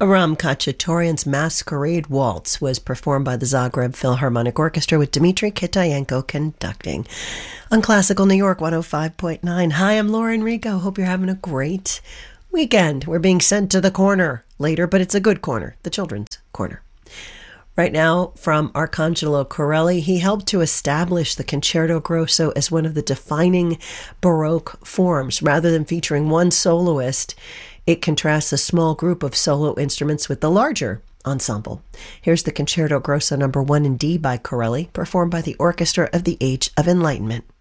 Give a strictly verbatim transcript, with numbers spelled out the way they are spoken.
Aram Khachaturian's Masquerade Waltz was performed by the Zagreb Philharmonic Orchestra with Dmitry Kitayenko conducting. On Classical New York one oh five point nine. Hi, I'm Lauren Rico. Hope you're having a great weekend. We're being sent to the corner later, but it's a good corner, the children's corner. Right now, from Arcangelo Corelli, he helped to establish the concerto grosso as one of the defining Baroque forms. Rather than featuring one soloist, it contrasts a small group of solo instruments with the larger ensemble. Here's the Concerto Grosso number one in D by Corelli, performed by the Orchestra of the Age of Enlightenment.